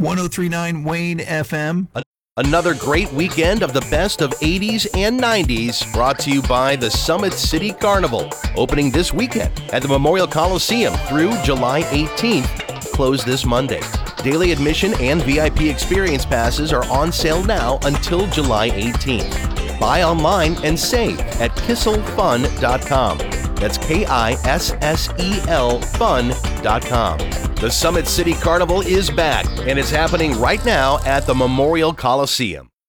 1039 Wayne FM. Another great weekend of the best of 80s and 90s, brought to you by the Summit City Carnival, opening this weekend at the Memorial Coliseum through July 18th, closed this Monday. Daily admission and VIP experience passes are on sale now until July 18th. Buy online and save at kisselfun.com. That's KISSEL fun.com. The Summit City Carnival is back, and it's happening right now at the Memorial Coliseum.